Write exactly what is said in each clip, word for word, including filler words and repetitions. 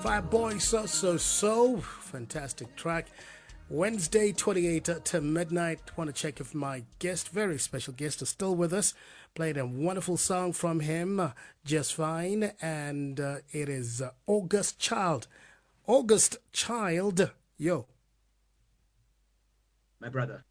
Fireboy So So So, fantastic track. Wednesday, twenty-eight to midnight. Want to check if my guest, very special guest, is still with us. Played a wonderful song from him, uh, Just Fine, and uh, it is uh, August Child. August Child, yo. My brother.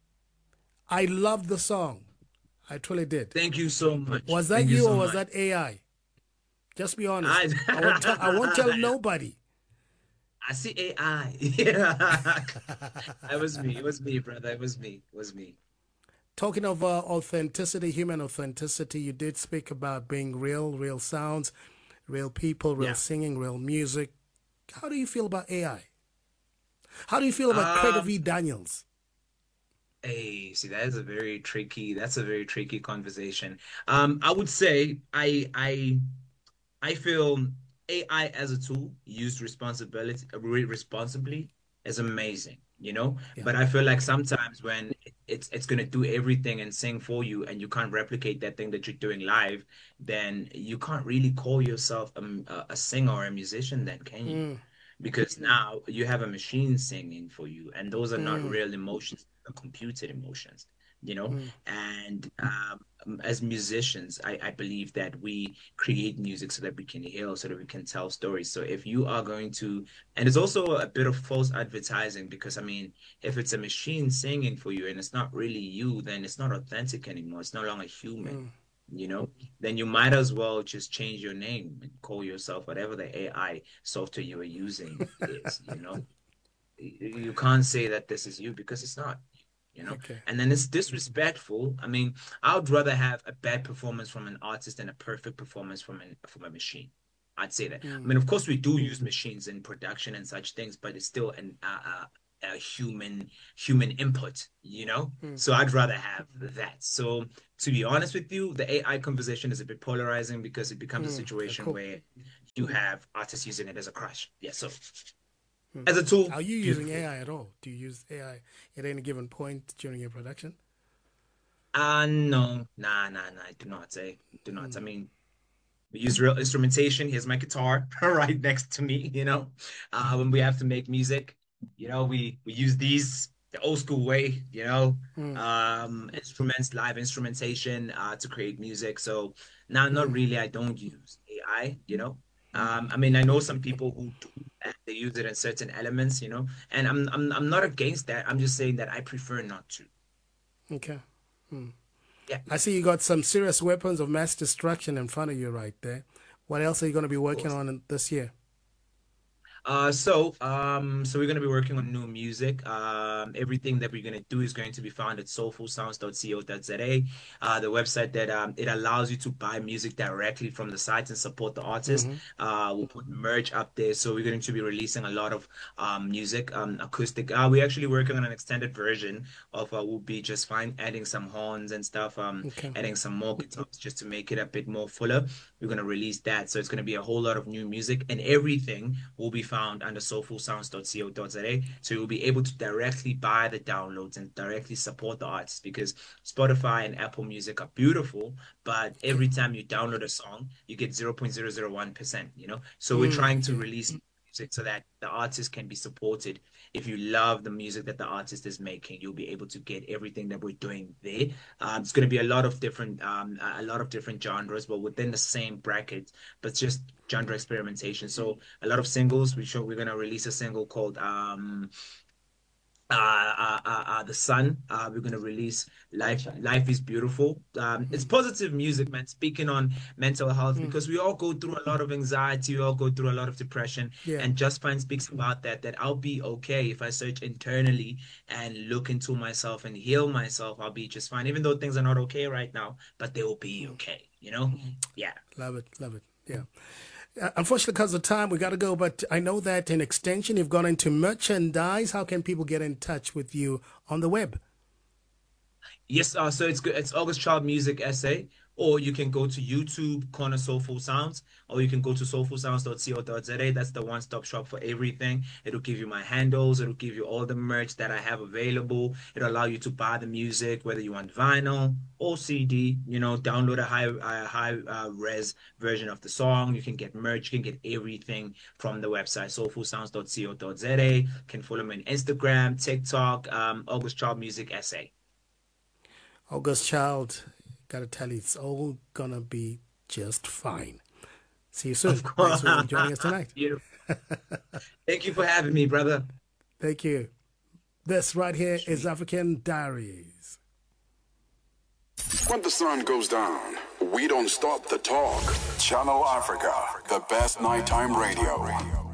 I loved the song. I truly did. Thank you so much. Was that Thank you, you so or was much. that A I? Just be honest. I, I, won't, tell, I won't tell nobody. I see A I. Yeah. It was me. It was me, brother. It was me. It was me. Talking of uh, authenticity, human authenticity, you did speak about being real, real sounds, real people, real Yeah. singing, real music. How do you feel about A I? How do you feel about Craig Um, V. Daniels? hey, see, that is a very tricky, that's a very tricky conversation. Um, I would say I I I feel A I as a tool used responsibility re- responsibly is amazing, you know. Yeah. But I feel like sometimes when it's it's gonna do everything and sing for you, and you can't replicate that thing that you're doing live, then you can't really call yourself a, a a singer or a musician, then can you? Mm, Because now you have a machine singing for you, and those are not mm, real emotions, they're computed emotions, you know. mm, And um, as musicians, I, I believe that we create music so that we can heal, so that we can tell stories. So if you are going to, and it's also a bit of false advertising, because I mean, if it's a machine singing for you and it's not really you, then it's not authentic anymore. It's no longer human, mm, you know. Then you might as well just change your name and call yourself whatever the A I software you are using is, you know. You can't say that this is you, because it's not, you know. okay. And then it's disrespectful. I mean, I would rather have a bad performance from an artist than a perfect performance from an from a machine. I'd say that. I Mm, mean, of course, we do use machines in production and such things, but it's still an uh, a human human input, you know. mm, So I'd rather have that. So to be honest with you, the A I conversation is a bit polarizing, because it becomes a mm, okay, situation cool. where you have artists using it as a crush. Yeah. So Mm. as a tool, Are you using beautiful. A I at all? Do you use A I at any given point during your production? Uh no, nah, nah, nah. I do not say, do not. I Mm, mean, we use real instrumentation. Here's my guitar right next to me, you know. Uh, when we have to make music, you know, we we use these the old school way, you know, mm, um, instruments, live instrumentation, uh, to create music. So now, not mm, really. I don't use A I, you know. Um, I mean, I know some people who do that. They use it in certain elements, you know, and I'm I'm I'm not against that. I'm just saying that I prefer not to. okay. Mm. Yeah, I see you got some serious weapons of mass destruction in front of you right there. What else are you going to be of working course. on in- this year? Uh, so, um, so we're gonna be working on new music. Um, everything that we're gonna do is going to be found at soulful sounds dot co dot za. Uh, the website that um it allows you to buy music directly from the site and support the artist. Mm-hmm. Uh, we'll put merch up there, so we're going to be releasing a lot of um music, um, acoustic. Uh, we're actually working on an extended version of uh, Will Be Just Fine, adding some horns and stuff, um, Okay. adding some more guitars just to make it a bit more fuller. We're going to release that. So it's going to be a whole lot of new music, and everything will be found under soulful sounds dot co dot za. So you'll be able to directly buy the downloads and directly support the artists, because Spotify and Apple Music are beautiful, but Okay. every time you download a song, you get zero point zero zero one percent, you know? So we're Mm, trying to okay. release music so that the artist can be supported. If you love the music that the artist is making, you'll be able to get everything that we're doing there. Um, it's going to be a lot of different, um, a lot of different genres, but within the same bracket, but just genre experimentation. So a lot of singles. We show we're going to release a single called um, uh, uh, uh, uh, The Sun. Uh, we're going to release Life. Life is Beautiful. Um, it's Mm, positive music, man. Speaking on mental health, mm, because we all go through a lot of anxiety, we all go through a lot of depression, yeah. and Just Fine speaks about that. That I'll be okay if I search internally and look into myself and heal myself. I'll be just fine, even though things are not okay right now, but they will be Mm, okay. You know? mm. Yeah. Love it. Love it. Yeah. Uh, unfortunately, because of time, we got to go. But I know that in extension, you've gone into merchandise. How can people get in touch with you on the web? Yes, uh, so it's good. It's August Child Music S A or you can go to YouTube, Corner Soulful Sounds, or you can go to soulful sounds dot co dot za. That's the one-stop shop for everything. It'll give you my handles. It'll give you all the merch that I have available. It'll allow you to buy the music, whether you want vinyl or C D, you know, download a high, a high uh, res version of the song. You can get merch. You can get everything from the website, soulful sounds dot co dot za. You can follow me on Instagram, TikTok, um, August Child Music S A. August Child, gotta tell you, it's all gonna be just fine. See you soon. Thanks for joining us tonight. Thank you for having me, brother. Thank you. This right here is African Diaries. When the sun goes down, we don't stop the talk. Channel Africa, the best nighttime radio.